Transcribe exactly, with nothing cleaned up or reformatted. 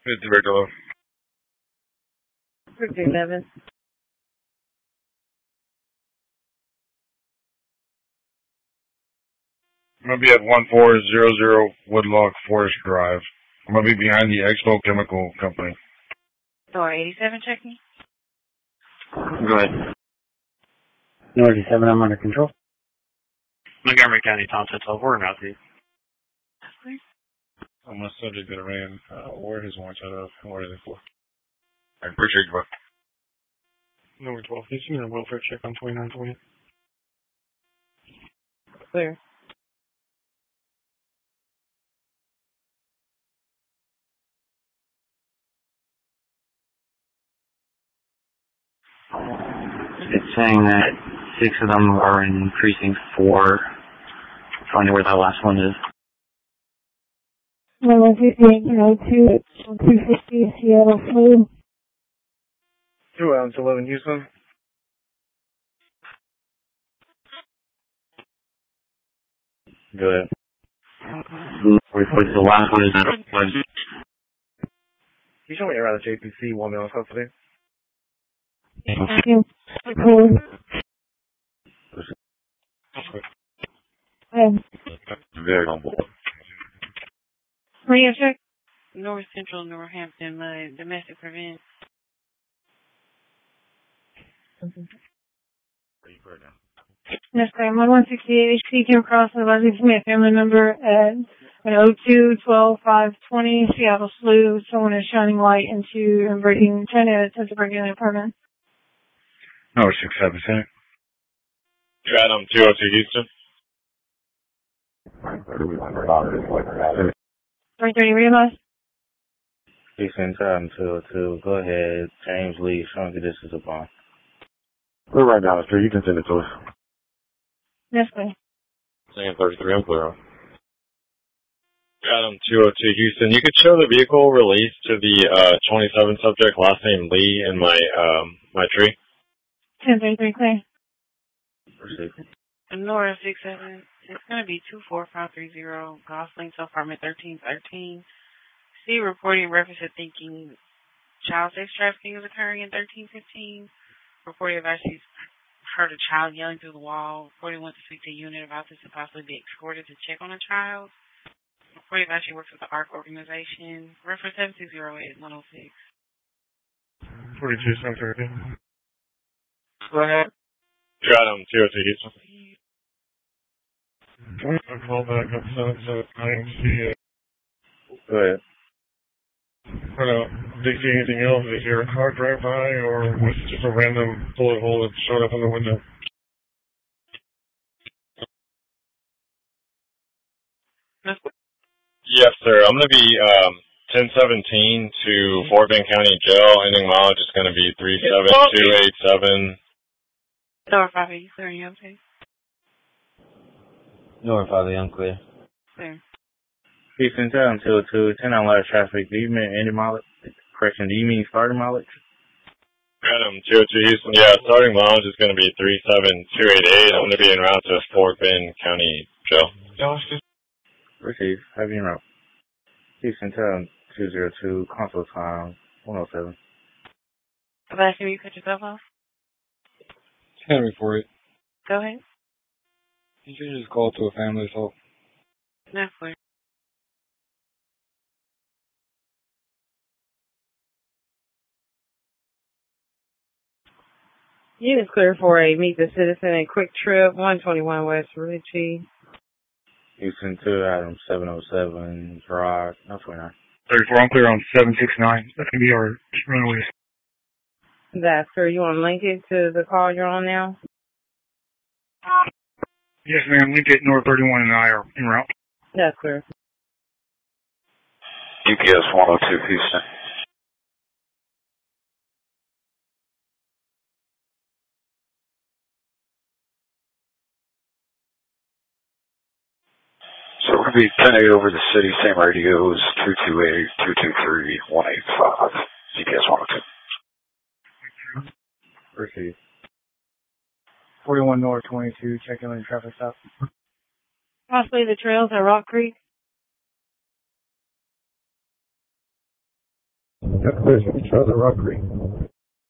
fifty regular. fifty-seven. I'm going to be at one four zero zero Woodlock Forest Drive. I'm going to be behind the Expo Chemical Company. Door eighty-seven, check me. Go ahead. North eighty-seven, I'm under control. Montgomery County, Thompson, twelve, we're not the. I'm a subject that ran. Uh, where his warrants out of? What are they for? I appreciate you, bro. Number twelve, he's doing a welfare check on twenty-nine twenty. Clear. It's saying that six of them are in precinct four. Finding where that last one is. one fifty-eight, oh two, two fifty, Seattle Flu. Two ounce eleven, Houston. Go ahead. What's the last one is that was? You showed me around the J P C one minute custody. Thank you. Cool. Um, Very humble. radio check. North Central Northampton, uh, domestic prevent. Yes, I'm on one sixty-eight H P came across a Leslie Smith family member at an oh two twelve five twenty Seattle Flu. Someone is shining light into and breaking, trying to attempt to break into an apartment. No, six seven seven. You Adam two oh two Houston. three thirty realize. Houston, time two oh two. Go ahead. James Lee, showing conditions upon. We're right down the street. You can send it to us. Yes, please. Saying thirty-three, I'm clear on. Adam two oh two Houston. You could show the vehicle released to the uh, twenty-seven subject, last name Lee, in my um my tree. ten thirty-three clear. Proceed. Nora six seven. It's going to be two four five three zero. Gosling, so apartment thirteen thirteen. C reporting reference to thinking child sex trafficking is occurring in thirteen fifteen. Reporting of actually heard a child yelling through the wall. Reporting went to speak to a unit about this to possibly be escorted to check on a child. Reporting actually works with the ARC organization. Reference seven two zero eight one oh six. forty-two, seven thirty. Go ahead. You Adam two oh two Houston. I call back up seven seven nine C. Go ahead. I don't know. Did you see anything else? Did you hear a car drive by, or was it just a random bullet hole that showed up in the window? Yes, sir. I'm going to be um, ten seventeen to Fort Bend County Jail. Ending mileage is going to be three seven two eight seven. Door five eight, clear, you okay? North five eight, I'm clear. Clear. Houston, time two oh two. ten on live traffic. Do you mean any mileage? Correction, do you mean starting mileage? Adam two oh two Houston. Yeah, starting mileage is going to be three seven two eight eight. I'm going to be en route to Fort Bend County Jail. Receive. Have you en route. Houston, time two oh two. Console time one oh seven. Last time you cut yourself off? ten before it. Go ahead. You should just call to a family assault. That's clear. Unit clear for a Meet the Citizen and Quick Trip, one twenty-one West Ritchie. Houston two, Adam seven oh seven, Gerard, no twenty-nine. thirty-four, I'm clear on seven six nine. That's going to be our runaways. That's clear. You want to link it to the call you're on now? Yes, ma'am. Link it. North thirty-one and I are en route. That's clear. U P S one oh two Houston. So we're going to be ten eight over the city, same radios, two two eight, two two three, one eight five, U P S one oh two. Receive. forty-one North twenty-two, checking on traffic stop. Possibly the trails at Rock Creek. Got collision. Charles Rockery.